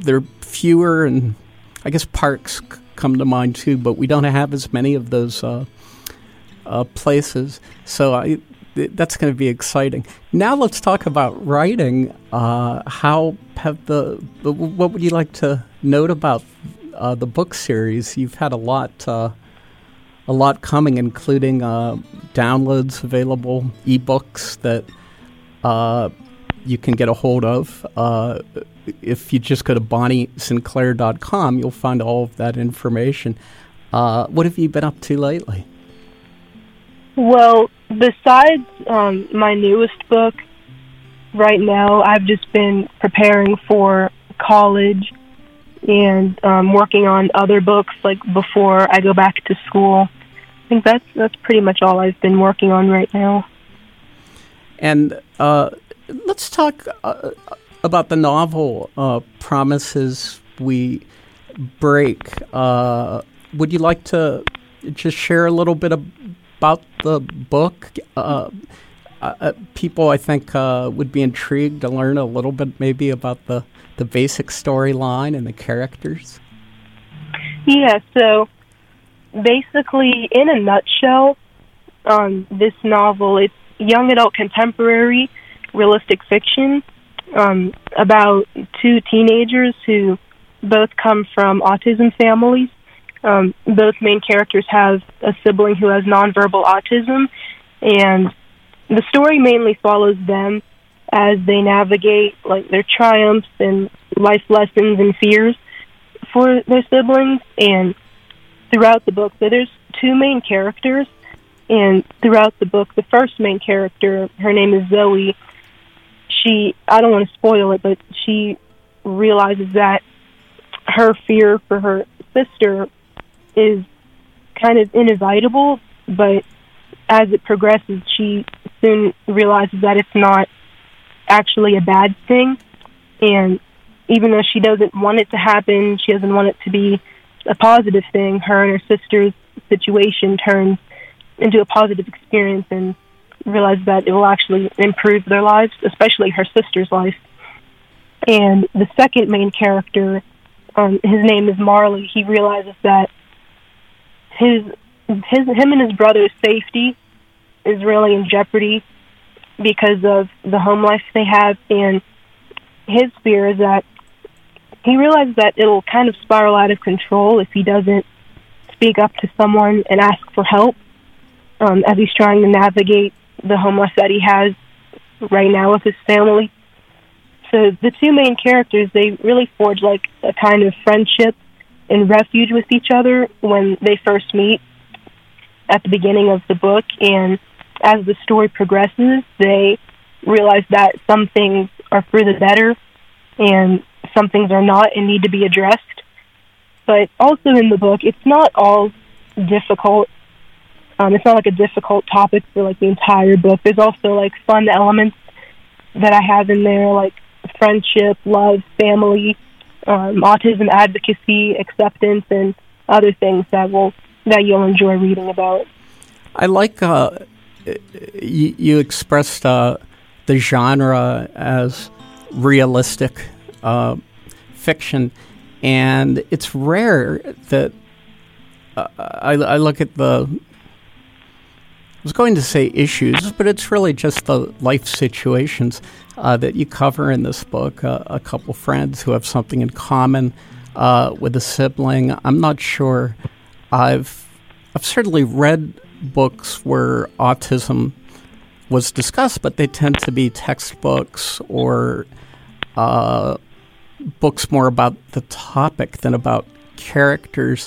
there are fewer, and I guess parks come to mind too, but we don't have as many of those places. So that's going to be exciting. Now let's talk about writing. What would you like to note about the book series? You've had a lot coming, including downloads available, ebooks that you can get a hold of. If you just go to BonnieSinclair.com, you'll find all of that information. What have you been up to lately? Well, besides my newest book, right now I've just been preparing for college and working on other books like before I go back to school. I think that's pretty much all I've been working on right now. And let's talk about the novel Promises We Break. Would you like to just share a little bit about the book? People, I think, would be intrigued to learn a little bit maybe about the basic storyline and the characters. Yeah, so basically, in a nutshell, this novel, it's young adult contemporary realistic fiction about two teenagers who both come from autism families. Both main characters have a sibling who has nonverbal autism, and the story mainly follows them as they navigate like their triumphs and life lessons and fears for their siblings. And throughout the book, so there's two main characters, and throughout the book, the first main character, her name is Zoe. I don't want to spoil it, but she realizes that her fear for her sister is kind of inevitable, but as it progresses, she soon realizes that it's not actually a bad thing. And even though she doesn't want it to happen, she doesn't want it to be a positive thing, her and her sister's situation turns into a positive experience and realize that it will actually improve their lives, especially her sister's life. And the second main character, his name is Marley. He realizes that him and his brother's safety is really in jeopardy because of the home life they have, and his fear is that he realizes that it'll kind of spiral out of control if he doesn't speak up to someone and ask for help as he's trying to navigate the home life that he has right now with his family. So the two main characters, they really forge like a kind of friendship and refuge with each other when they first meet at the beginning of the book. And as the story progresses, they realize that some things are for the better and some things are not and need to be addressed. But also in the book, it's not all difficult. It's not like a difficult topic for like the entire book. There's also like fun elements that I have in there, like friendship, love, family, autism advocacy, acceptance, and other things that you'll enjoy reading about. I like you expressed the genre as realistic fiction, and it's rare that I look at I was going to say issues, but it's really just the life situations that you cover in this book. A couple friends who have something in common with a sibling. I'm not sure. I've certainly read books where autism was discussed, but they tend to be textbooks or books more about the topic than about characters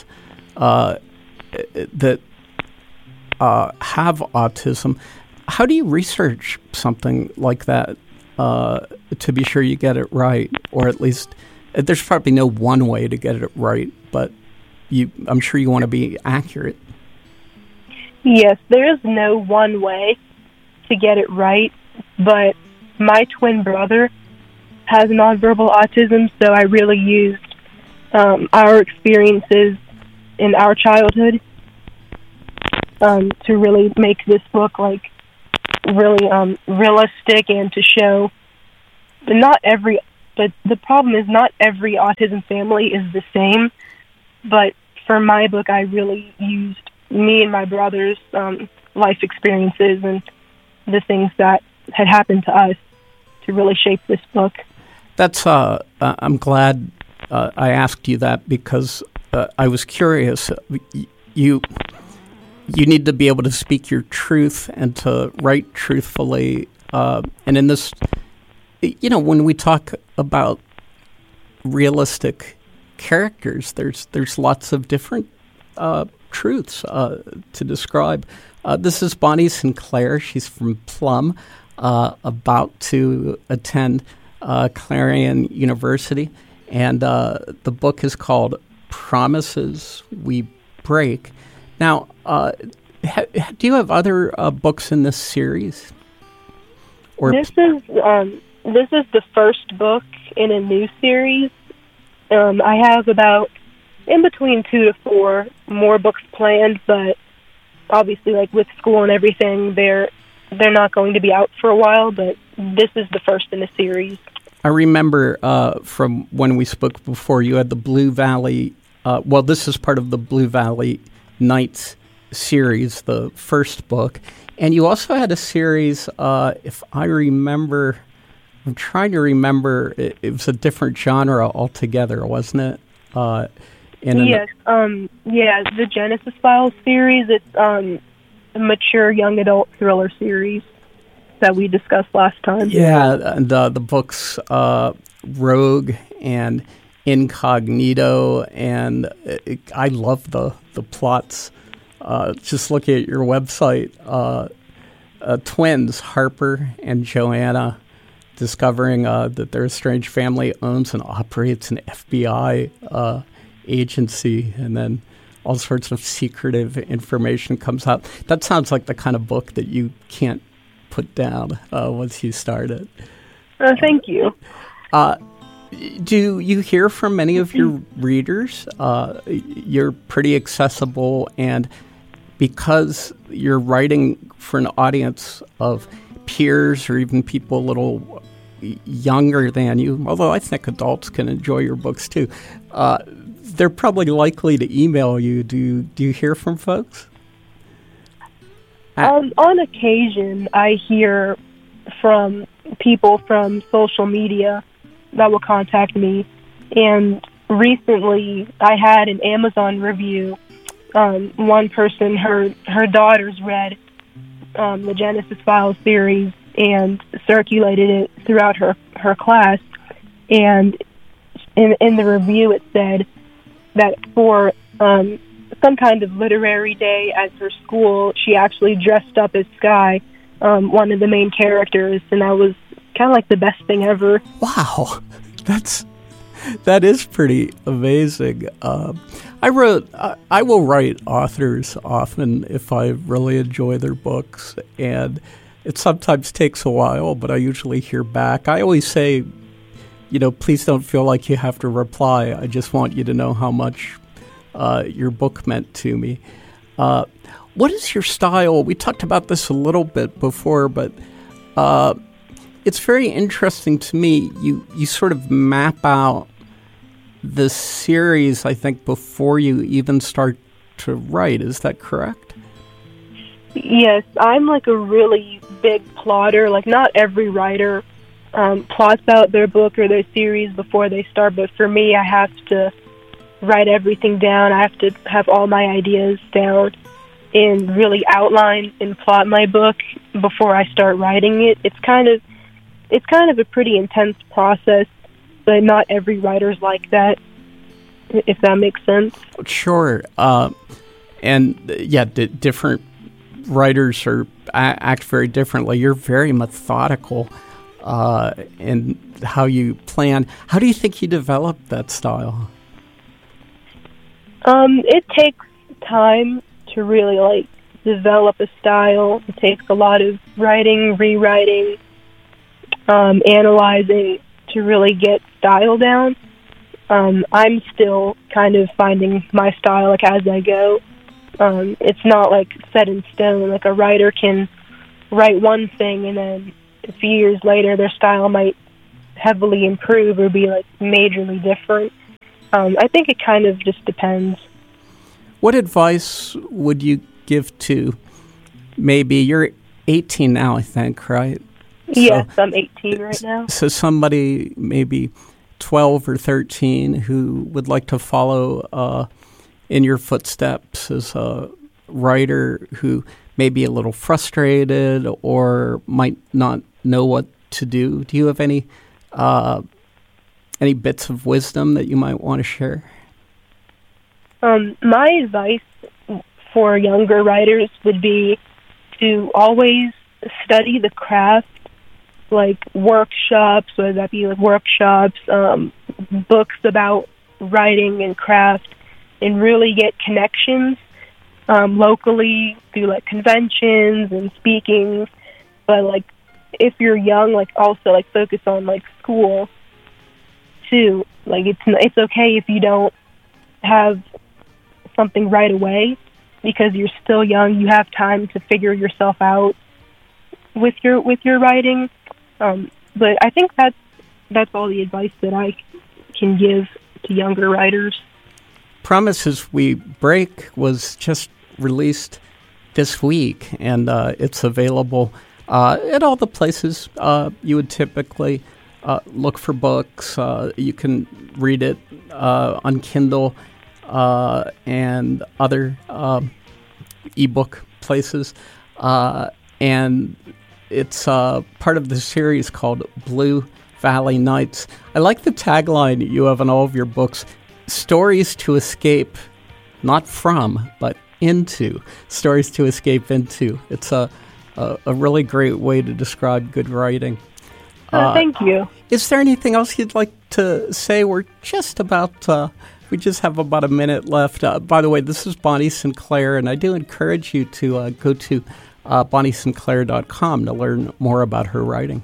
that have autism. How do you research something like that to be sure you get it right? Or at least, there's probably no one way to get it right, but I'm sure you want to be accurate. Yes, there is no one way to get it right, but my twin brother has nonverbal autism, so I really used our experiences in our childhood to really make this book like really realistic and to show that not every but the problem is not every autism family is the same. But for my book, I really used me and my brother's life experiences and the things that had happened to us to really shape this book. That's I'm glad I asked you that, because I was curious. You need to be able to speak your truth and to write truthfully. And in this, when we talk about realistic characters, there's lots of different truths to describe. This is Bonnie Sinclair. She's from Plum, about to attend Clarion University, and the book is called Promises We Break. Now, do you have other books in this series? Or this is the first book in a new series. I have about in between 2 to 4 more books planned, but obviously, like with school and everything, they're not going to be out for a while. But this is the first in a series. I remember from when we spoke before, you had the Blue Valley. This is part of the Blue Valley Nights series, the first book, and you also had a series. If I remember, I'm trying to remember. It was a different genre altogether, wasn't it? Yes. The Genesis Files series. It's a mature young adult thriller series that we discussed last time. Yeah, and the books Rogue and Incognito, and I love the plots. Just looking at your website, twins Harper and Joanna discovering that their estranged family owns and operates an FBI agency, and then all sorts of secretive information comes out. That sounds like the kind of book that you can't put down once you start it. Thank you. Do you hear from many of your readers? You're pretty accessible, and because you're writing for an audience of peers or even people a little younger than you, although I think adults can enjoy your books too, they're probably likely to email you. Do you hear from folks? On occasion, I hear from people from social media that will contact me. And recently, I had an Amazon review. One person, her daughters read the Genesis Files series and circulated it throughout her class. And in the review, it said that for some kind of literary day at her school, she actually dressed up as Sky, one of the main characters, and that was kind of like the best thing ever. Wow, that is pretty amazing. I will write authors often if I really enjoy their books, and it sometimes takes a while, but I usually hear back. I always say, please don't feel like you have to reply. I just want you to know how much your book meant to me. What is your style? We talked about this a little bit before, but it's very interesting to me. You sort of map out the series, I think, before you even start to write. Is that correct? Yes, I'm like a really big plotter. Like, not every writer plots out their book or their series before they start, but for me, I have to write everything down. I have to have all my ideas down and really outline and plot my book before I start writing it. It's kind of a pretty intense process, but not every writer's like that, if that makes sense. Sure. Different writers act very differently. You're very methodical in how you plan. How do you think you developed that style? It takes time to really develop a style. It takes a lot of writing, rewriting, analyzing to really get style down. I'm still kind of finding my style as I go. It's not set in stone. Like, a writer can write one thing and then a few years later their style might heavily improve or be like majorly different. I think it kind of just depends. What advice would you give to, maybe you're 18 now, I think, right? Yes, so, I'm 18 right now. So somebody maybe 12 or 13 who would like to follow in your footsteps as a writer who may be a little frustrated or might not know what to do. Do you have any bits of wisdom that you might want to share? My advice for younger writers would be to always study the craft, like workshops, whether that be like workshops, books about writing and craft, and really get connections locally through like conventions and speaking. But like if you're young, like also like focus on like school too. Like it's okay if you don't have something right away, because you're still young. You have time to figure yourself out with your writing. But I think that's all the advice that I can give to younger writers. Promises We Break was just released this week, and it's available at all the places you would typically look for books. You can read it on Kindle and other ebook places. And it's part of the series called Blue Valley Nights. I like the tagline you have on all of your books: stories to escape, not from, but into. Stories to escape into. It's a really great way to describe good writing. Thank you. Is there anything else you'd like to say? We're just about, we just have about a minute left. By the way, this is Bonnie Sinclair, and I do encourage you to go to BonnieSinclair.com to learn more about her writing.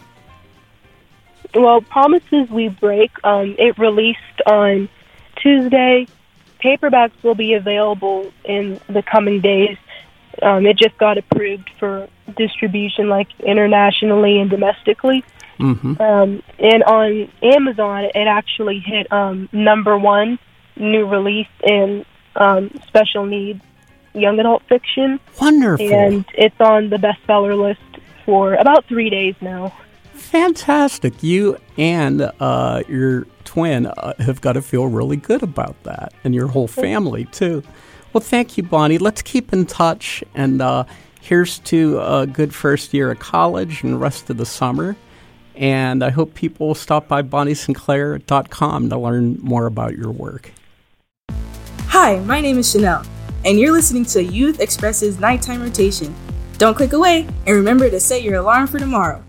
Well, Promises We Break, it released on Tuesday. Paperbacks will be available in the coming days. It just got approved for distribution, like internationally and domestically. Mm-hmm. And on Amazon, it actually hit #1 new release in special needs young adult fiction. Wonderful. And it's on the bestseller list for about 3 days now. Fantastic. You and your twin have got to feel really good about that, and your whole family, too. Well, thank you, Bonnie. Let's keep in touch, and here's to a good first year of college and the rest of the summer. And I hope people will stop by BonnieSinclair.com to learn more about your work. Hi, my name is Chanel, and you're listening to Youth Express's Nighttime Rotation. Don't click away, and remember to set your alarm for tomorrow.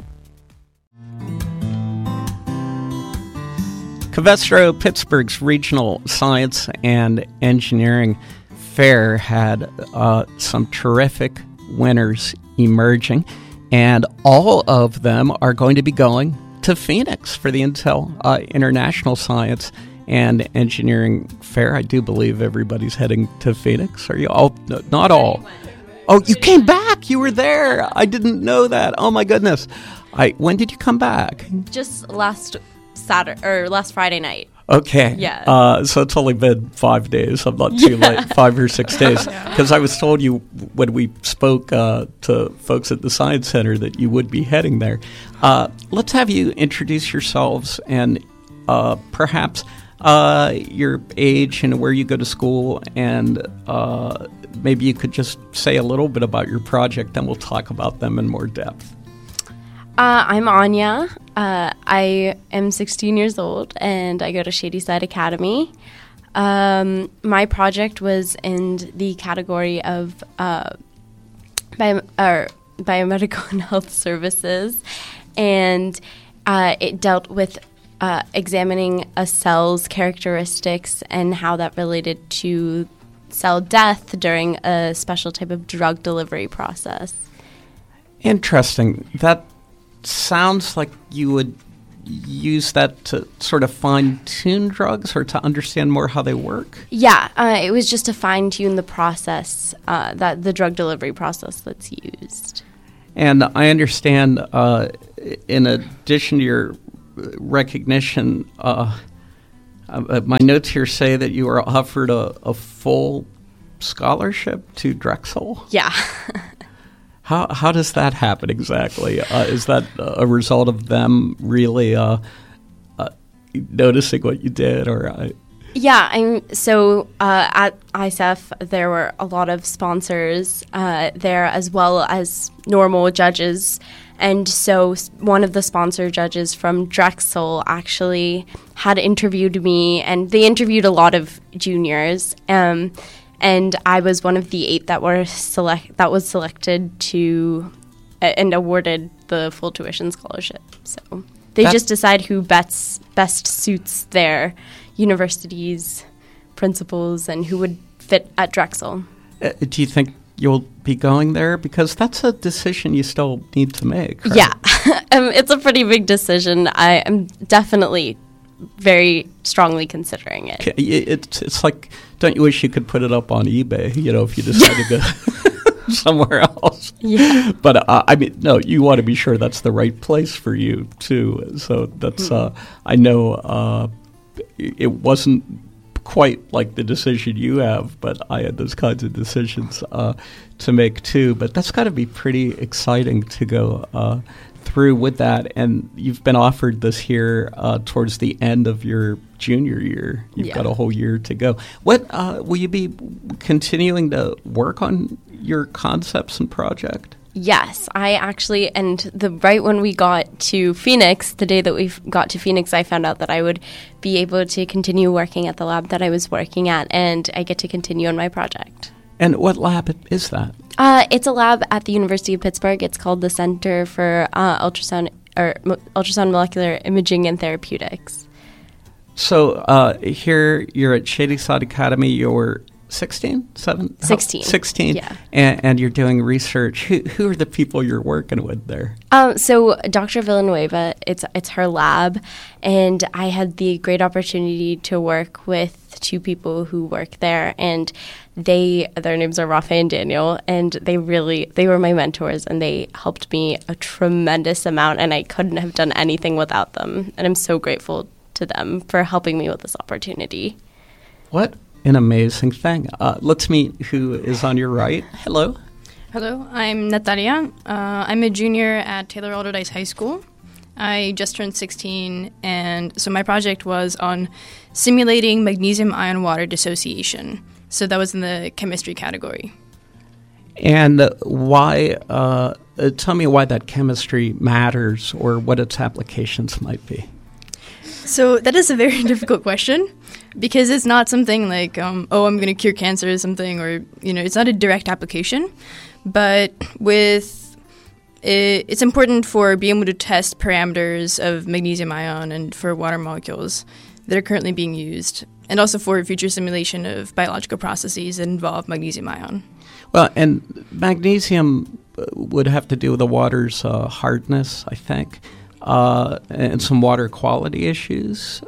Covestro Pittsburgh's Regional Science and Engineering Fair had some terrific winners emerging, and all of them are going to be going to Phoenix for the Intel International Science and Engineering Fair. I do believe everybody's heading to Phoenix. Are you all? No, not all. Oh, you came back. You were there. I didn't know that. Oh, my goodness. When did you come back? Just last Saturday or last Friday night. Okay. Yeah. So it's only been 5 days. I'm not too late. 5 or 6 days. Because I was told you when we spoke to folks at the Science Center that you would be heading there. Let's have you introduce yourselves and perhaps your age and where you go to school, and maybe you could just say a little bit about your project, and we'll talk about them in more depth. I'm Anya. I am 16 years old, and I go to Shadyside Academy. My project was in the category of biomedical and health services, and it dealt with examining a cell's characteristics and how that related to cell death during a special type of drug delivery process. Interesting. That sounds like you would use that to sort of fine-tune drugs or to understand more how they work? Yeah, it was just to fine-tune the process, that the drug delivery process that's used. And I understand, in addition to your recognition. My notes here say that you were offered a full scholarship to Drexel. Yeah. How does that happen exactly? Is that a result of them really noticing what you did, or? Yeah, so at ISEF, there were a lot of sponsors there, as well as normal judges. And so one of the sponsor judges from Drexel actually had interviewed me, and they interviewed a lot of juniors. And I was one of the 8 that was selected to and awarded the full tuition scholarship. So they just decide who best suits their university's principles and who would fit at Drexel. Do you think you'll be going there? Because that's a decision you still need to make, right? Yeah. It's a pretty big decision. I am definitely very strongly considering it. It's like, don't you wish you could put it up on eBay, if you decide to go somewhere else? Yeah. But, no, you want to be sure that's the right place for you, too. So that's, I know it wasn't quite like the decision you have, but I had those kinds of decisions to make, too. But that's got to be pretty exciting to go through with that. And you've been offered this here towards the end of your junior year. You've got a whole year to go. What will you be continuing to work on your concepts and project? Yes, I actually, and right when we got to Phoenix, the day that we got to Phoenix, I found out that I would be able to continue working at the lab that I was working at, and I get to continue on my project. And what lab is that? It's a lab at the University of Pittsburgh. It's called the Center for Ultrasound Molecular Imaging and Therapeutics. So here you're at Shady Side Academy. You're 16? 16. Yeah. And you're doing research. Who are the people you're working with there? So Dr. Villanueva, it's her lab, and I had the great opportunity to work with 2 people who work there, and their names are Rafa and Daniel, and they were my mentors, and they helped me a tremendous amount, and I couldn't have done anything without them, and I'm so grateful to them for helping me with this opportunity. What an amazing thing. Let's meet who is on your right. Hello. Hello, I'm Natalia. I'm a junior at Taylor Alderdice High School. I just turned 16, and so my project was on simulating magnesium ion water dissociation. So that was in the chemistry category. And why, tell me why that chemistry matters or what its applications might be. So that is a very difficult question because it's not something like, I'm going to cure cancer or something, or, it's not a direct application. But it's important for being able to test parameters of magnesium ion and for water molecules that are currently being used, and also for future simulation of biological processes that involve magnesium ion. Well, and magnesium would have to do with the water's hardness, I think, and some water quality issues,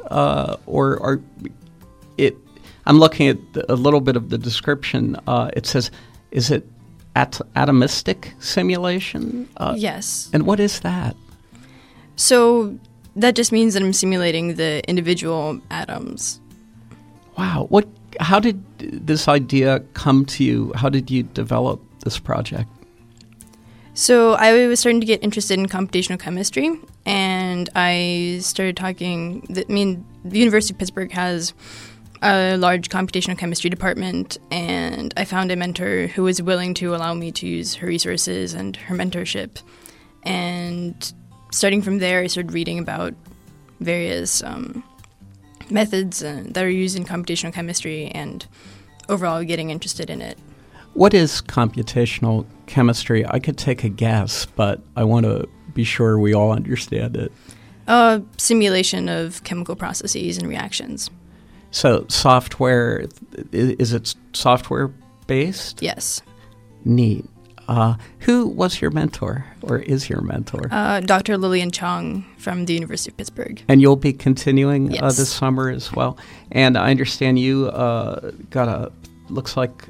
I'm looking at a little bit of the description. It says, is it atomistic simulation? Yes. And what is that? So that just means that I'm simulating the individual atoms. Wow. How did this idea come to you? How did you develop this project? So I was starting to get interested in computational chemistry, and I started talking. The University of Pittsburgh has a large computational chemistry department, and I found a mentor who was willing to allow me to use her resources and her mentorship. And starting from there, I started reading about various methods that are used in computational chemistry and overall getting interested in it. What is computational chemistry? I could take a guess, but I want to be sure we all understand it. Simulation of chemical processes and reactions. So software, is it software-based? Yes. Neat. Who was your mentor or is your mentor? Dr. Lillian Chong from the University of Pittsburgh. And you'll be continuing yes. This summer as well. And I understand you looks like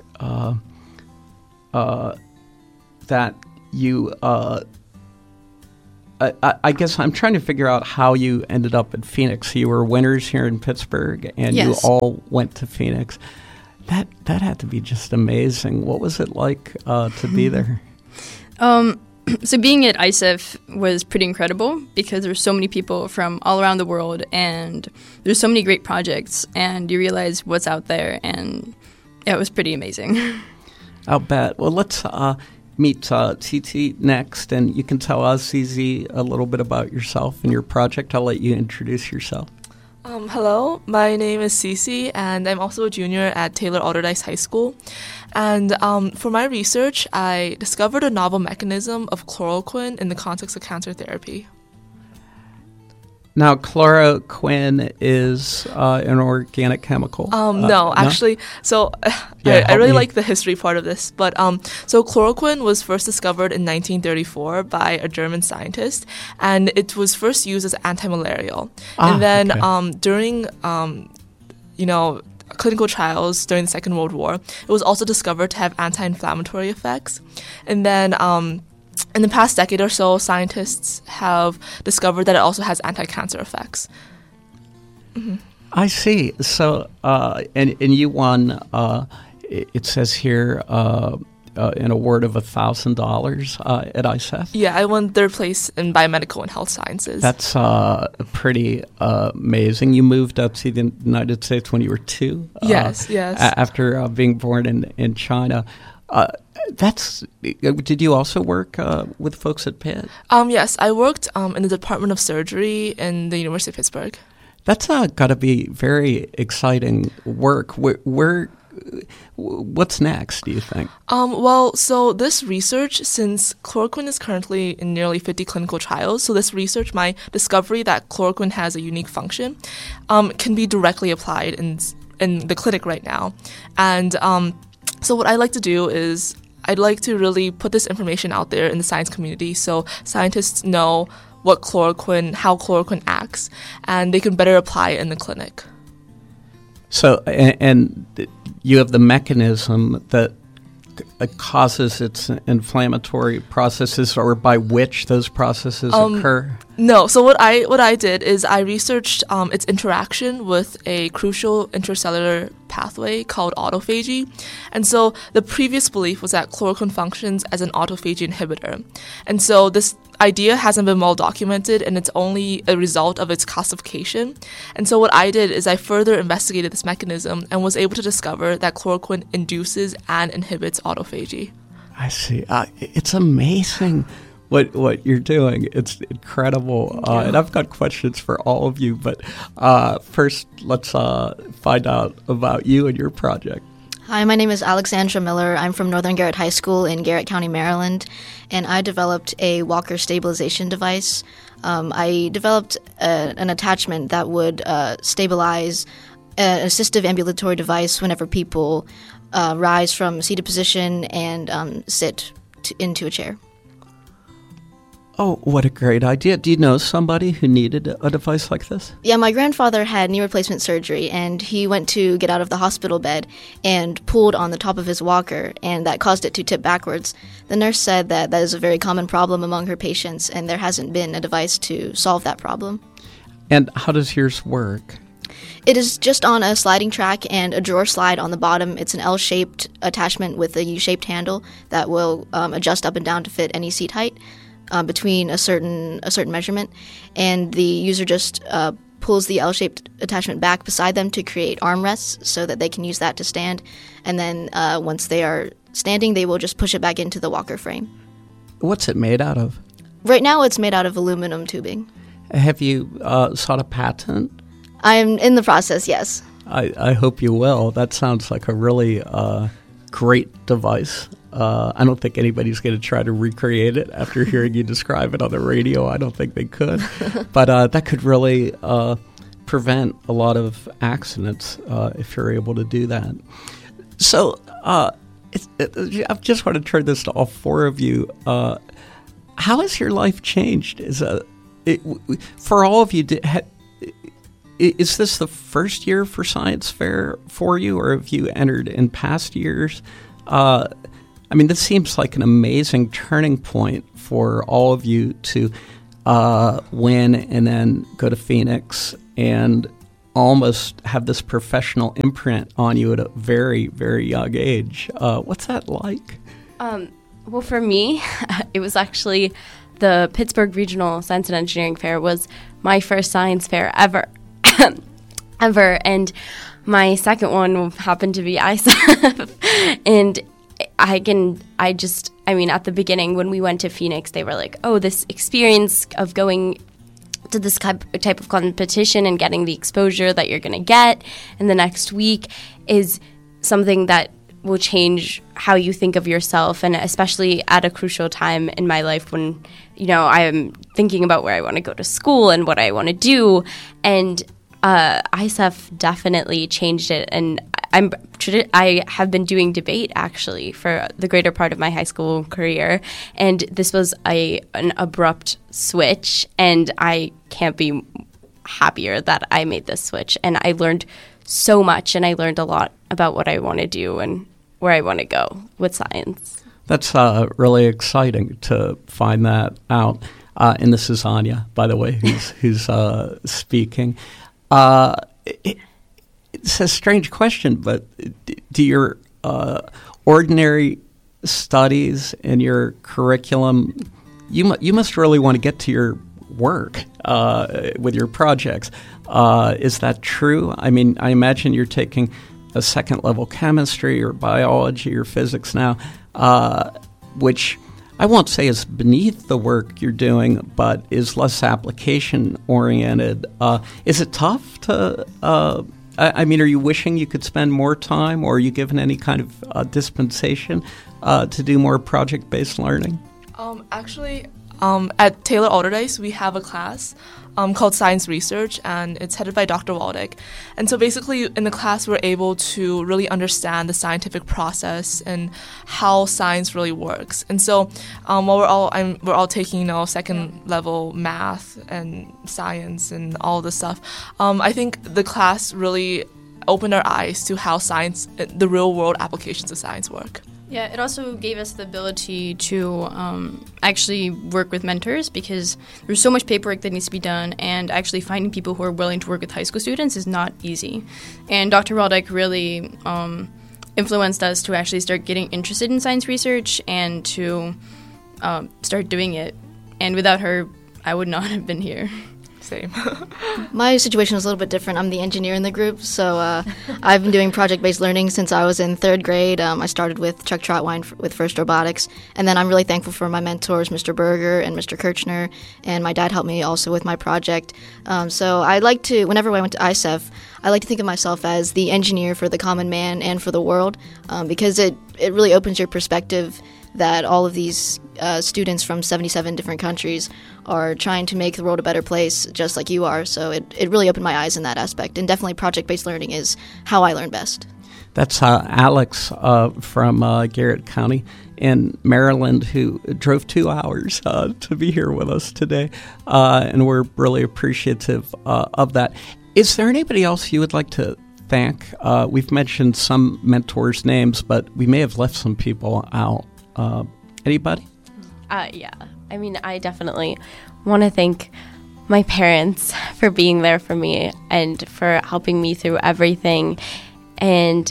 that you I guess I'm trying to figure out how you ended up at Phoenix. You were winners here in Pittsburgh, and Yes. you all went to Phoenix. That had to be just amazing. What was it like to be there? So being at ICEF was pretty incredible because there's so many people from all around the world, and there's so many great projects, and you realize what's out there, and it was pretty amazing. I'll bet. Well, let's meet TT next, and you can tell us, ZZ, a little bit about yourself and your project. I'll let you introduce yourself. Hello, my name is Cece, and I'm also a junior at Taylor Alderdice High School. And for my research, I discovered a novel mechanism of chloroquine in the context of cancer therapy. Now, chloroquine is an organic chemical. No, actually, so I really like the history part of this. But so chloroquine was first discovered in 1934 by a German scientist, and it was first used as anti-malarial. And then during, clinical trials during the Second World War, it was also discovered to have anti-inflammatory effects. And then in the past decade or so, scientists have discovered that it also has anti-cancer effects. Mm-hmm. I see. So, and you won, it says here, an award of $1,000 at ICEF. Yeah, I won third place in biomedical and health sciences. That's pretty amazing. You moved up to the United States when you were 2? Yes. After being born in China. Did you also work with folks at Pitt? Yes, I worked in the Department of Surgery in the University of Pittsburgh. That's got to be very exciting work. What's next, do you think? So this research, since chloroquine is currently in nearly 50 clinical trials, so this research, my discovery that chloroquine has a unique function, can be directly applied in the clinic right now. And so what I like to do is I'd like to really put this information out there in the science community so scientists know how chloroquine acts, and they can better apply it in the clinic. So, and you have the mechanism that causes its inflammatory processes, or by which those processes occur? No. So what I did is I researched its interaction with a crucial intracellular pathway called autophagy. And so the previous belief was that chloroquine functions as an autophagy inhibitor. And so this idea hasn't been well documented, and it's only a result of its calcification. And so what I did is I further investigated this mechanism and was able to discover that chloroquine induces and inhibits autophagy. I see. It's amazing what you're doing. It's incredible. And I've got questions for all of you, but first let's find out about you and your project. Hi, my name is Alexandra Miller. I'm from Northern Garrett High School in Garrett County, Maryland, and I developed a walker stabilization device. I developed an attachment that would stabilize an assistive ambulatory device whenever people rise from seated position and sit into a chair. Oh, what a great idea. Do you know somebody who needed a device like this? Yeah, my grandfather had knee replacement surgery, and he went to get out of the hospital bed and pulled on the top of his walker, and that caused it to tip backwards. The nurse said that is a very common problem among her patients, and there hasn't been a device to solve that problem. And how does yours work? It is just on a sliding track and a drawer slide on the bottom. It's an L-shaped attachment with a U-shaped handle that will adjust up and down to fit any seat height. Between a certain measurement, and the user just pulls the L-shaped attachment back beside them to create armrests so that they can use that to stand, and then once they are standing, they will just push it back into the walker frame. What's it made out of? Right now it's made out of aluminum tubing. Have you sought a patent? I'm in the process, yes. I hope you will. That sounds like a really great device. I don't think anybody's going to try to recreate it after hearing you describe it on the radio. I don't think they could. But that could really prevent a lot of accidents if you're able to do that. So I just want to turn this to all four of you. How has your life changed? For all of you, is this the first year for Science Fair for you, or have you entered in past years? This seems like an amazing turning point for all of you to win and then go to Phoenix and almost have this professional imprint on you at a very, very young age. What's that like? Well, for me, it was actually the Pittsburgh Regional Science and Engineering Fair was my first science fair ever. And my second one happened to be ISEF. And at the beginning when we went to Phoenix, they were like, oh, this experience of going to this type of competition and getting the exposure that you're going to get in the next week is something that will change how you think of yourself, and especially at a crucial time in my life when, I am thinking about where I want to go to school and what I want to do. And ISEF definitely changed it, and I have been doing debate actually for the greater part of my high school career, and this was an abrupt switch, and I can't be happier that I made this switch. And I learned so much, and I learned a lot about what I want to do and where I want to go with science. That's really exciting to find that out. And this is Anya, by the way, who's speaking. It's a strange question, but do your ordinary studies and your curriculum, you must really want to get to your work with your projects. Is that true? I mean, I imagine you're taking a second-level chemistry or biology or physics now, which I won't say is beneath the work you're doing, but is less application-oriented. Is it tough to... are you wishing you could spend more time, or are you given any kind of dispensation to do more project-based learning? At Taylor Alderdice, we have a class called Science Research, and it's headed by Dr. Waldeck. And so basically in the class, we're able to really understand the scientific process and how science really works. And so while we're all taking, second level math and science and all this stuff, I think the class really opened our eyes to how science, the real world applications of science work. Yeah, it also gave us the ability to actually work with mentors, because there's so much paperwork that needs to be done, and actually finding people who are willing to work with high school students is not easy. And Dr. Waldeck really influenced us to actually start getting interested in science research and to start doing it. And without her, I would not have been here. Same. My situation is a little bit different. I'm the engineer in the group, so I've been doing project-based learning since I was in third grade. I started with Chuck Trotwine with FIRST Robotics, and then I'm really thankful for my mentors, Mr. Berger and Mr. Kirchner, and my dad helped me also with my project. So I like to, whenever I went to ISEF, I like to think of myself as the engineer for the common man and for the world, because it really opens your perspective that all of these students from 77 different countries are trying to make the world a better place, just like you are. So it really opened my eyes in that aspect. And definitely project-based learning is how I learn best. That's Alex from Garrett County in Maryland, who drove 2 hours to be here with us today. And we're really appreciative of that. Is there anybody else you would like to thank? We've mentioned some mentors' names, but we may have left some people out. Anybody? Yeah. I definitely want to thank my parents for being there for me and for helping me through everything, and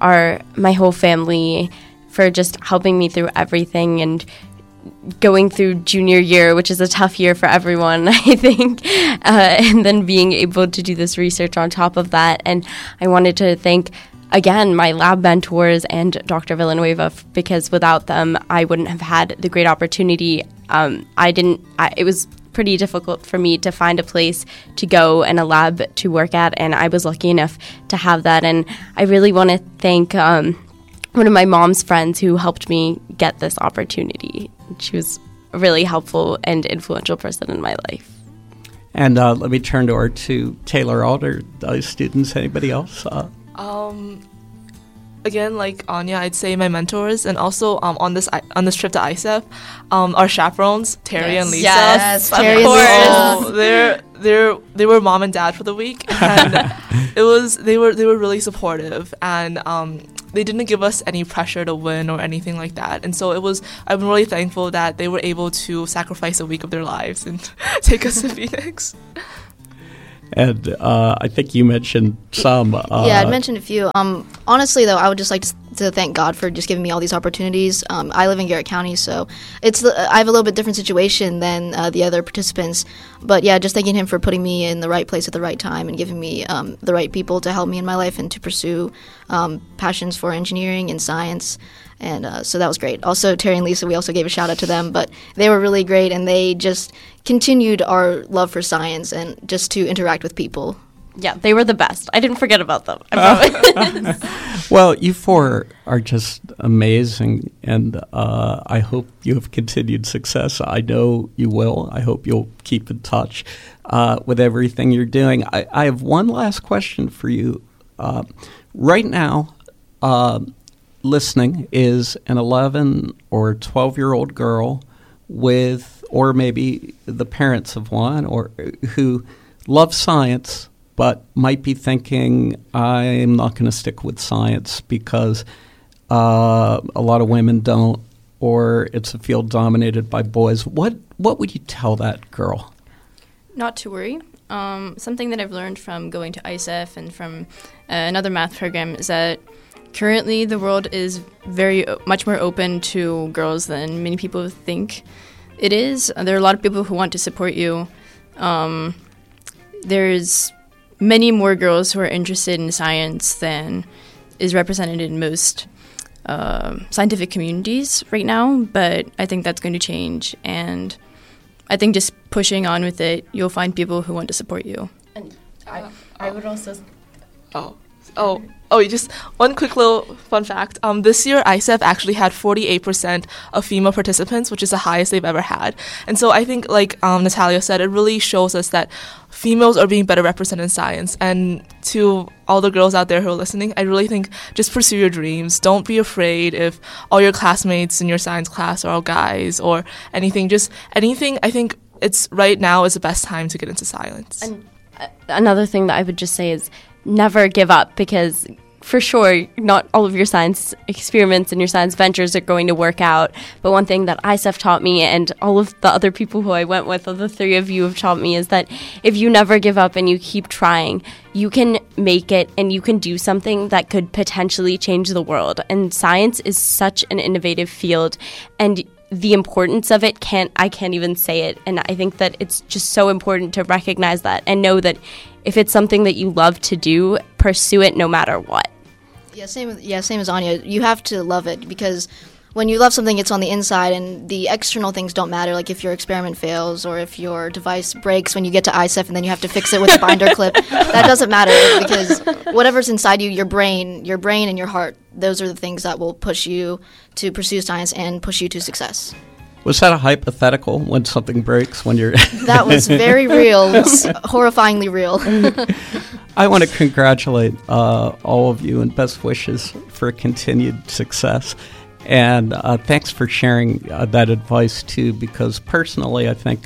my whole family for just helping me through everything, and going through junior year, which is a tough year for everyone, I think, and then being able to do this research on top of that. And I wanted to thank, again, my lab mentors and Dr. Villanueva, because without them, I wouldn't have had the great opportunity. It was pretty difficult for me to find a place to go and a lab to work at, and I was lucky enough to have that. And I really want to thank one of my mom's friends who helped me get this opportunity. She was a really helpful and influential person in my life. And let me turn to our two Taylor Alderdice students. Anybody else? again, like Anya, I'd say my mentors, and also on this trip to ISEF, our chaperones, Terry and Lisa. Yes, Terry and Lisa. They were mom and dad for the week, and they were really supportive, and they didn't give us any pressure to win or anything like that. And so I'm really thankful that they were able to sacrifice a week of their lives and take us to Phoenix. And I think you mentioned some. Yeah, I'd mentioned a few. Honestly, though, I would just like to thank God for just giving me all these opportunities. I live in Garrett County, so I have a little bit different situation than the other participants. But yeah, just thanking Him for putting me in the right place at the right time and giving me the right people to help me in my life and to pursue passions for engineering and science. And so that was great. Also, Terry and Lisa, we also gave a shout out to them, but they were really great, and they just continued our love for science and just to interact with people. Yeah, they were the best. I didn't forget about them. I promise. Well, you four are just amazing, and I hope you have continued success. I know you will. I hope you'll keep in touch with everything you're doing. I have one last question for you. Right now, listening is an 11 or 12-year-old girl with, or maybe the parents of one, or who love science but might be thinking, I'm not going to stick with science because a lot of women don't, or it's a field dominated by boys. What would you tell that girl? Not to worry. Something that I've learned from going to ISEF and from another math program is that currently the world is much more open to girls than many people think it is. There are a lot of people who want to support you. There's many more girls who are interested in science than is represented in most scientific communities right now, but I think that's going to change, and I think just pushing on with it, you'll find people who want to support you. And I would also... Just one quick little fun fact. This year, ISEF actually had 48% of female participants, which is the highest they've ever had. And so I think, like Natalia said, it really shows us that females are being better represented in science. And to all the girls out there who are listening, I really think just pursue your dreams. Don't be afraid if all your classmates in your science class are all guys or anything. Just anything. I think it's right now is the best time to get into science. And another thing that I would just say is never give up, because for sure, not all of your science experiments and your science ventures are going to work out. But one thing that ISEF taught me, and all of the other people who I went with, all the three of you have taught me, is that if you never give up and you keep trying, you can make it and you can do something that could potentially change the world. And science is such an innovative field, and the importance of it I can't even say it. And I think that it's just so important to recognize that and know that if it's something that you love to do, pursue it no matter what. Same as Anya. You have to love it, because when you love something, it's on the inside, and the external things don't matter. Like if your experiment fails or if your device breaks when you get to ISEF and then you have to fix it with a binder clip, that doesn't matter, because whatever's inside you, your brain and your heart, those are the things that will push you to pursue science and push you to success. Was that a hypothetical, when something breaks, when you're... That was very real. It was horrifyingly real. I want to congratulate all of you and best wishes for continued success. And thanks for sharing that advice, too, because personally I think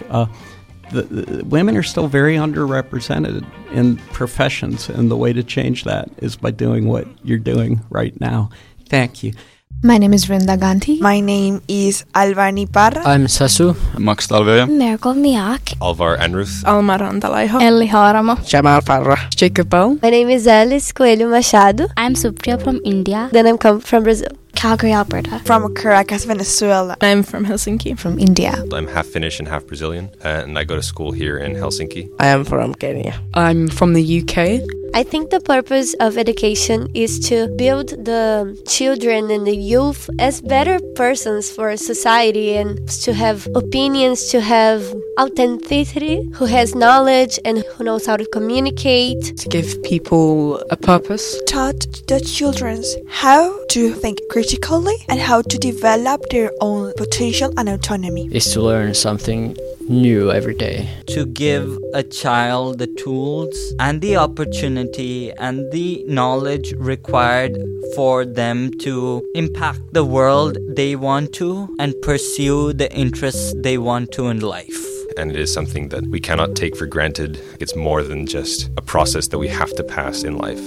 the women are still very underrepresented in professions, and the way to change that is by doing what you're doing right now. Thank you. My name is Vrinda Gandhi. My name is Alvani Parra. I'm Sasu. Max Talveja. Miracle Miak. Alvar Enruth. Alma Randalaiho. Ellie Haramo. Jamal Parra. Jacob Bell. My name is Alice Coelho Machado. I'm Supriya from India. Then I'm come from Brazil. Calgary, Alberta. From Caracas, Venezuela. I'm from Helsinki. From India. I'm half Finnish and half Brazilian, and I go to school here in Helsinki. I am from Kenya. I'm from the UK. I think the purpose of education is to build the children and the youth as better persons for society, and to have opinions, to have authenticity, who has knowledge and who knows how to communicate. To give people a purpose. Taught the children how to think critically and how to develop their own potential and autonomy. Is to learn something new every day. To give a child the tools and the opportunity and the knowledge required for them to impact the world they want to and pursue the interests they want to in life. And it is something that we cannot take for granted. It's more than just a process that we have to pass in life.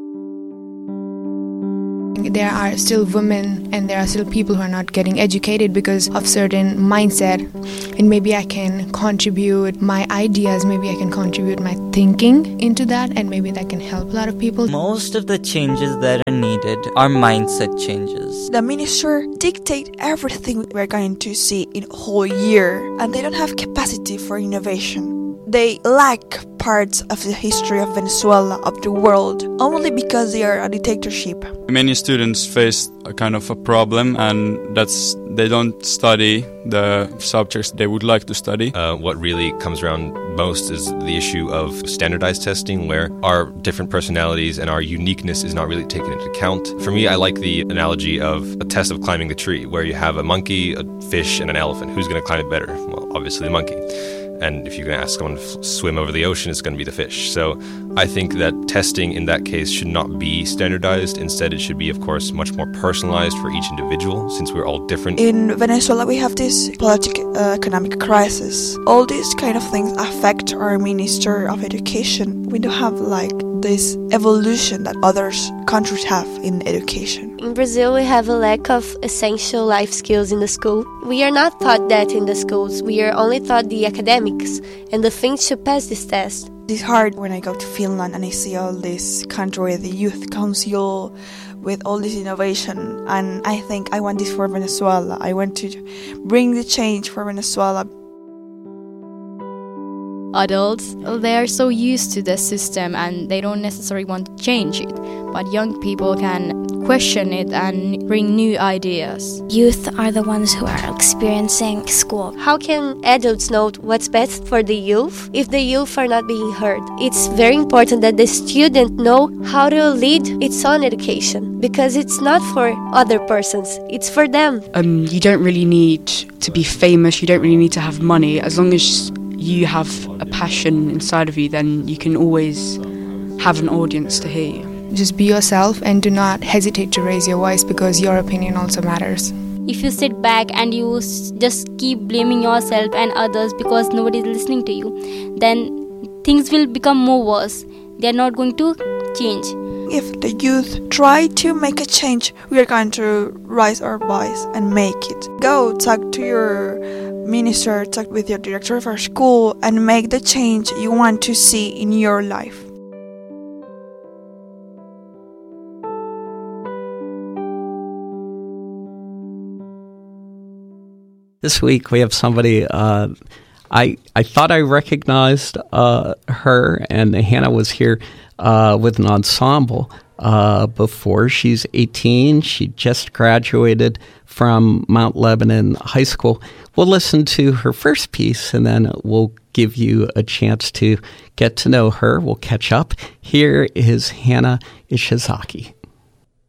There are still women and there are still people who are not getting educated because of certain mindset, and maybe I can contribute my ideas, maybe I can contribute my thinking into that, and maybe that can help a lot of people. Most of the changes that are needed are mindset changes. The minister dictate everything we're going to see in a whole year, and they don't have capacity for innovation. They lack parts of the history of Venezuela, of the world, only because they are a dictatorship. Many students face a kind of a problem, and that's they don't study the subjects they would like to study. What really comes around most is the issue of standardized testing, where our different personalities and our uniqueness is not really taken into account. For me, I like the analogy of a test of climbing the tree, where you have a monkey, a fish, and an elephant. Who's going to climb it better? Well, obviously the monkey. And if you're going to ask someone to swim over the ocean, it's going to be the fish. So I think that testing in that case should not be standardized. Instead, it should be, of course, much more personalized for each individual, since we're all different. In Venezuela, we have this political economic crisis. All these kind of things affect our Minister of Education. We don't have like this evolution that other countries have in education. In Brazil, we have a lack of essential life skills in the school. We are not taught that in the schools. We are only taught the academics and the things to pass this test. It's hard when I go to Finland and I see all this country, the youth council, with all this innovation. And I think I want this for Venezuela. I want to bring the change for Venezuela. Adults, they are so used to the system and they don't necessarily want to change it. But young people can question it and bring new ideas. Youth are the ones who are experiencing school. How can adults know what's best for the youth if the youth are not being heard? It's very important that the student know how to lead its own education, because it's not for other persons, it's for them. You don't really need to be famous, you don't really need to have money. As long as you have a passion inside of you, then you can always have an audience to hear you. Just be yourself and do not hesitate to raise your voice, because your opinion also matters. If you sit back and you just keep blaming yourself and others because nobody is listening to you, then things will become more worse. They are not going to change. If the youth try to make a change, we are going to raise our voice and make it. Go talk to your minister, talk with your director of our school, and make the change you want to see in your life. This week we have somebody, I thought I recognized her, and Hannah was here with an ensemble before. She's 18. She just graduated from Mount Lebanon High School. We'll listen to her first piece, and then we'll give you a chance to get to know her. We'll catch up. Here is Hannah Ishizaki.